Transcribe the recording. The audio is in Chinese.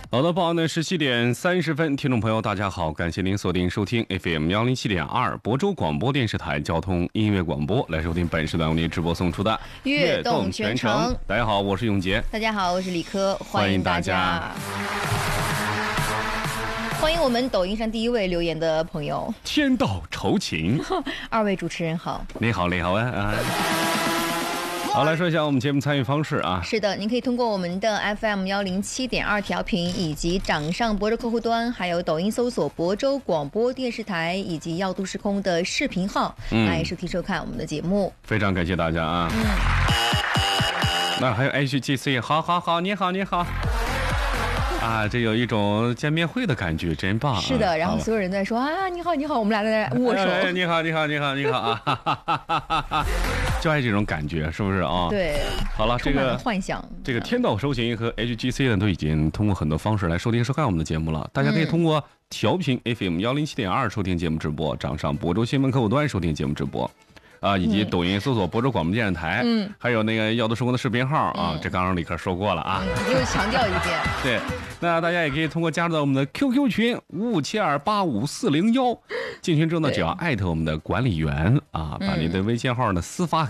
好的，报呢17:30，听众朋友大家好，感谢您锁定收听 FM107.2亳州广播电视台交通音乐广播，来收听本时段为您直播送出的悦动全程。 大家好，我是永杰。 大家好，我是李科，欢迎大家。欢迎我们抖音上第一位留言的朋友， 天道酬勤。 二位主持人好。 你好，你好啊。好，来说一下我们节目参与方式啊。 是的，您可以通过我们的 FM107.2调频，以及掌上亳州客户端，还有抖音搜索亳州广播电视台以及耀都时空的视频号，来收听收看我们的节目。 非常感谢大家啊。那还有 HGC， 好，你好。啊，这有一种见面会的感觉，真棒！ 是的，然后所有人在说啊，你好，我们俩在握手。 你好啊！就爱这种感觉，是不是啊？ 对。 好了，这个幻想， 这个天道酬勤和 HGC 呢，都已经通过很多方式来收听收看我们的节目了。大家可以通过调频 FM107.2收听节目直播，掌上亳州新闻客户端收听节目直播。以及抖音搜索亳州广播电视台，还有那个耀都时空的视频号啊，这刚刚李克说过了啊， 又强调一遍。 对，那大家也可以通过加入到我们的 QQ 群5572854401，进群之后呢，只要艾特我们的管理员啊，把您的微信号呢私发